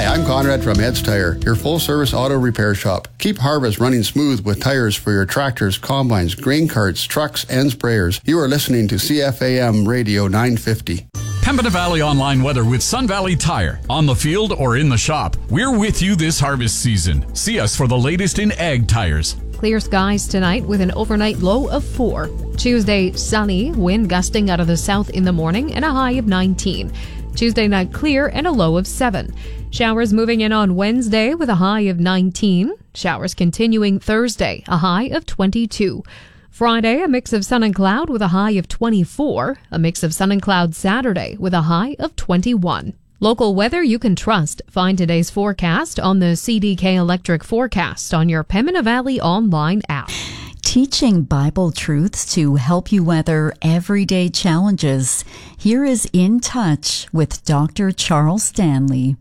Hi, I'm Conrad from Ed's Tire, your full-service auto repair shop. Keep harvest running smooth with tires for your tractors, combines, grain carts, trucks, and sprayers. You are listening to CFAM Radio 950. Pembina Valley Online weather with Sun Valley Tire. On the field or in the shop, we're with you this harvest season. See us for the latest in ag tires. Clear skies tonight with an overnight low of 4. Tuesday, sunny, wind gusting out of the south in the morning and a high of 19. Tuesday night clear and a low of 7. Showers moving in on Wednesday with a high of 19. Showers continuing Thursday, a high of 22. Friday, a mix of sun and cloud with a high of 24. A mix of sun and cloud Saturday with a high of 21. Local weather you can trust. Find today's forecast on the CDK Electric Forecast on your Pembina Valley Online app. Teaching Bible truths to help you weather everyday challenges. Here is In Touch with Dr. Charles Stanley.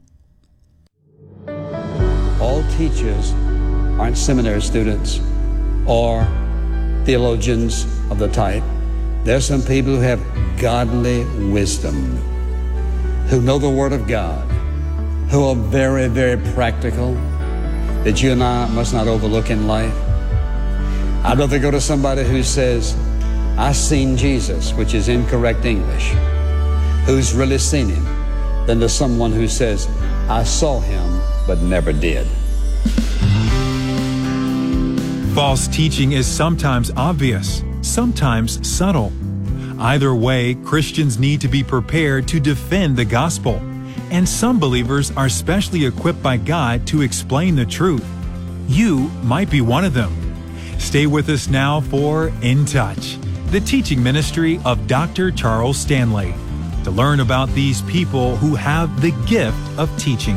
All teachers aren't seminary students or theologians of the type. There's some people who have godly wisdom, who know the Word of God, who are very, very practical, that you and I must not overlook in life. I'd rather go to somebody who says, "I seen Jesus," which is incorrect English, who's really seen him, than to someone who says, "I saw him, but never did." False teaching is sometimes obvious, sometimes subtle. Either way, Christians need to be prepared to defend the gospel, and some believers are specially equipped by God to explain the truth. You might be one of them. Stay with us now for In Touch, the teaching ministry of Dr. Charles Stanley, to learn about these people who have the gift of teaching.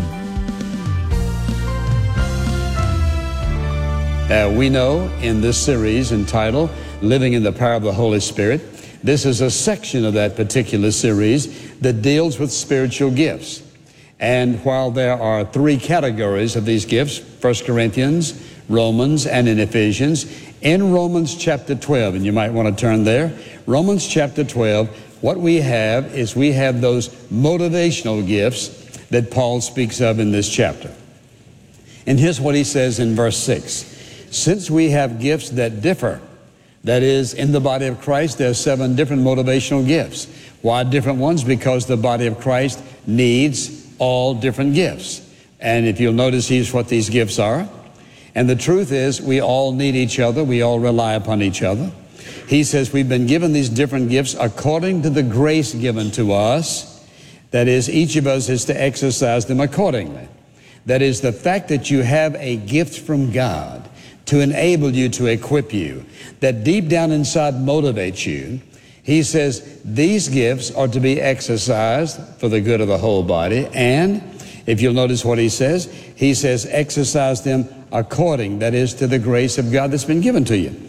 We know in this series entitled Living in the Power of the Holy Spirit, this is a section of that particular series that deals with spiritual gifts. And while there are 3 categories of these gifts, 1 Corinthians, Romans, and in Ephesians, in Romans chapter 12, and you might want to turn there, Romans chapter 12, what we have is we have those motivational gifts that Paul speaks of in this chapter. And here's what he says in verse 6. Since we have gifts that differ, that is, in the body of Christ, there are 7 different motivational gifts. Why different ones? Because the body of Christ needs all different gifts. And if you'll notice, here's what these gifts are. And the truth is, we all need each other. We all rely upon each other. He says we've been given these different gifts according to the grace given to us. That is, each of us is to exercise them accordingly. That is, the fact that you have a gift from God to enable you, to equip you, that deep down inside motivates you. He says these gifts are to be exercised for the good of the whole body. And if you'll notice what he says exercise them according, that is, to the grace of God that's been given to you.